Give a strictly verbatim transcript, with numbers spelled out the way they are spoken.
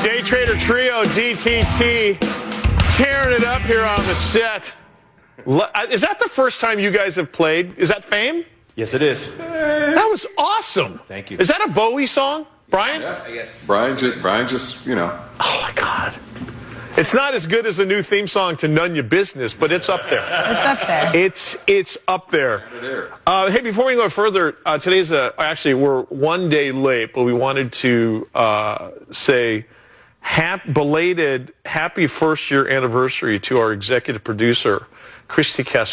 Day Trader Trio, D T T, tearing it up here on the set. Is that the first time you guys have played? Is that Fame? Yes, it is. That was awesome. Thank you. Is that a Bowie song, Brian? Yeah, I guess. Brian just, Brian just, you know. Oh, my God. It's not as good as the new theme song to None Your Business, but it's up there. It's up there. It's it's up there. Uh, hey, before we go further, uh, today's a, actually we're one day late, but we wanted to uh, say hap, belated happy first year anniversary to our executive producer, Christy Castro.